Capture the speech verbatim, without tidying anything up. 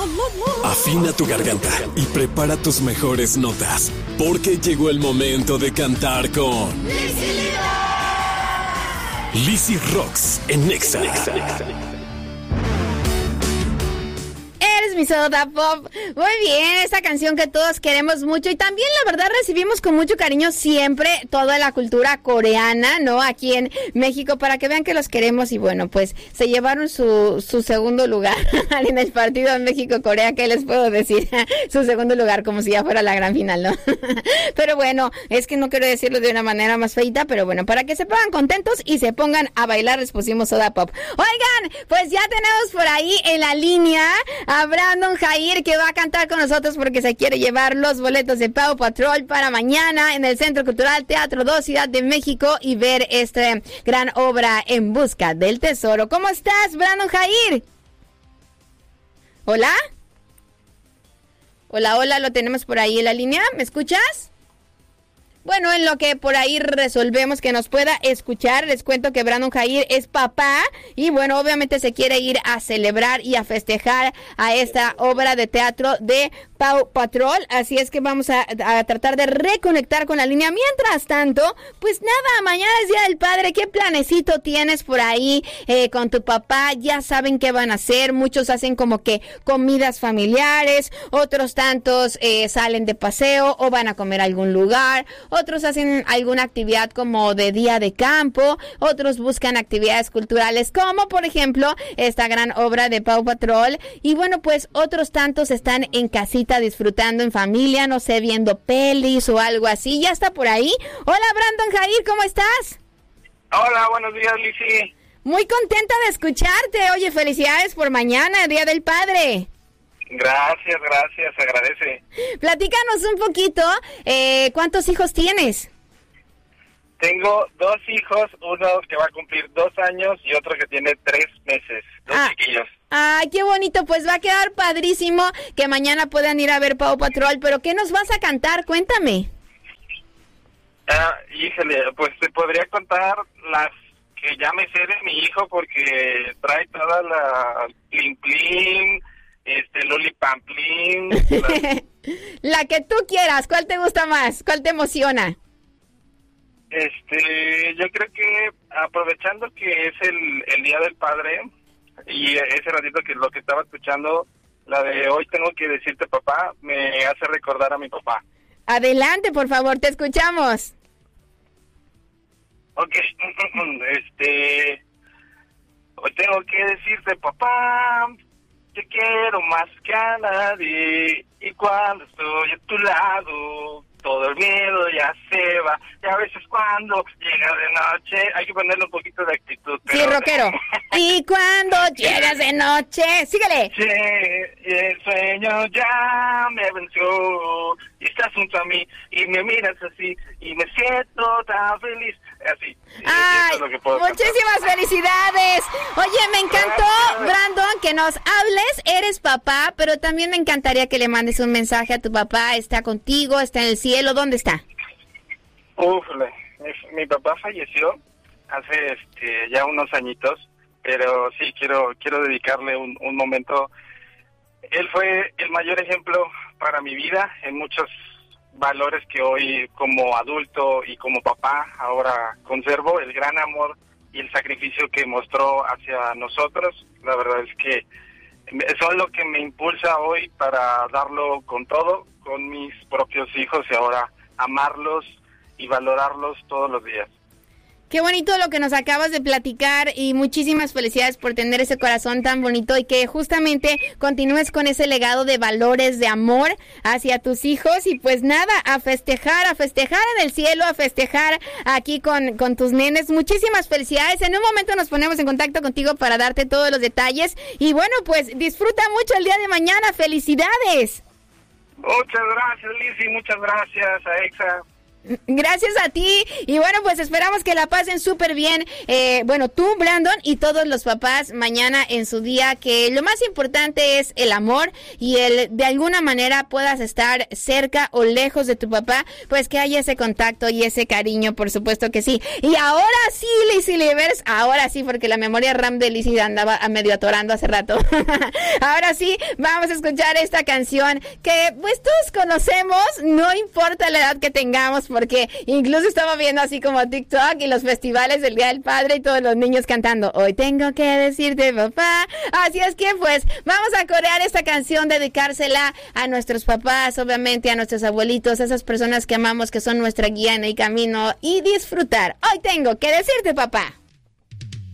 Afina tu garganta y prepara tus mejores notas, porque llegó el momento de cantar con Lizzy Rocks en Nexa. Eres mi soda pop. Muy bien, esa canción que todos queremos mucho y también la verdad recibimos con mucho cariño siempre toda la cultura coreana, ¿no? Aquí en México, para que vean que los queremos y bueno, pues se llevaron su, su segundo lugar en el partido de México-Corea, ¿qué les puedo decir? Su segundo lugar, como si ya fuera la gran final, ¿no? Pero bueno, es que no quiero decirlo de una manera más feita, pero bueno, para que se pongan contentos y se pongan a bailar, les pusimos soda pop. Oigan, pues ya tenemos por ahí en la línea a Brandon Jair, que va a cantar con nosotros porque se quiere llevar los boletos de Paw Patrol para mañana en el Centro Cultural Teatro dos, Ciudad de México, y ver esta gran obra En Busca del Tesoro. ¿Cómo estás, Brandon Jair? ¿Hola? Hola, hola, lo tenemos por ahí en la línea. ¿Me escuchas? Bueno, en lo que por ahí resolvemos que nos pueda escuchar, les cuento que Brandon Jair es papá y bueno, obviamente se quiere ir a celebrar y a festejar a esta obra de teatro de Paw Patrol, así es que vamos a, a tratar de reconectar con la línea. Mientras tanto, pues nada, mañana es Día del Padre. ¿Qué planecito tienes por ahí eh, con tu papá? Ya saben qué van a hacer, muchos hacen como que comidas familiares, otros tantos eh, salen de paseo o van a comer a algún lugar, otros hacen alguna actividad como de día de campo, otros buscan actividades culturales como por ejemplo esta gran obra de Paw Patrol y bueno, pues otros tantos están en casita disfrutando en familia, no sé, viendo pelis o algo así. ¿Ya está por ahí? Hola, Brandon Jair, ¿cómo estás? Hola, buenos días, Lizzy. Muy contenta de escucharte. Oye, felicidades por mañana, Día del Padre. Gracias, gracias, se agradece. Platícanos un poquito, eh, ¿cuántos hijos tienes? Tengo dos hijos, uno que va a cumplir dos años y otro que tiene tres meses, dos ah. chiquillos. Ay, qué bonito, pues va a quedar padrísimo que mañana puedan ir a ver Paw Patrol, pero ¿qué nos vas a cantar? Cuéntame. Ah, híjole, pues te podría contar las que ya me sé de mi hijo porque trae toda la plin plin, este lolipamplin. La... la que tú quieras, ¿cuál te gusta más? ¿Cuál te emociona? Este, yo creo que aprovechando que es el, el Día del Padre y ese ratito que lo que estaba escuchando, la de Hoy Tengo que Decirte Papá, me hace recordar a mi papá. Adelante, por favor, te escuchamos. Ok, este, hoy tengo que decirte papá, te quiero más que a nadie y cuando estoy a tu lado todo el miedo ya se va, y a veces cuando llega de noche, hay que ponerle un poquito de actitud. Pero... Sí, rockero. Y cuando llegas de noche, síguele. Sí, el sueño ya me venció, y estás junto a mí, y me miras así, y me siento tan feliz, así. Ay, es muchísimas cantar. Felicidades. Oye, me encantó, Gracias. Brandon, que nos hables, eres papá, pero también me encantaría que le mandes un mensaje a tu papá, está contigo, está en el cielo, ¿dónde está? Uf, mi, mi papá falleció hace este, ya unos añitos, pero sí, quiero quiero dedicarle un, un momento. Él fue el mayor ejemplo para mi vida en muchos valores que hoy como adulto y como papá ahora conservo, el gran amor y el sacrificio que mostró hacia nosotros. La verdad es que eso es lo que me impulsa hoy para darlo con todo, con mis propios hijos y ahora amarlos y valorarlos todos los días. Qué bonito lo que nos acabas de platicar y muchísimas felicidades por tener ese corazón tan bonito y que justamente continúes con ese legado de valores, de amor hacia tus hijos y pues nada, a festejar, a festejar en el cielo, a festejar aquí con, con tus nenes. Muchísimas felicidades. En un momento nos ponemos en contacto contigo para darte todos los detalles y bueno, pues disfruta mucho el día de mañana. ¡Felicidades! Muchas gracias, Lizzy, muchas gracias a Exa. Gracias a ti. Y bueno, pues esperamos que la pasen súper bien. Eh, bueno, tú, Brandon, y todos los papás mañana en su día, que lo más importante es el amor y el de alguna manera puedas estar cerca o lejos de tu papá, pues que haya ese contacto y ese cariño, por supuesto que sí. Y ahora sí, Lizzy Livers, ahora sí, porque la memoria RAM de Lizzy andaba a medio atorando hace rato. Ahora sí, vamos a escuchar esta canción que pues todos conocemos, no importa la edad que tengamos, porque incluso estaba viendo así como TikTok y los festivales del Día del Padre y todos los niños cantando hoy tengo que decirte papá. Así es que pues vamos a corear esta canción, dedicársela a nuestros papás, obviamente a nuestros abuelitos, a esas personas que amamos, que son nuestra guía en el camino, y disfrutar. Hoy tengo que decirte papá.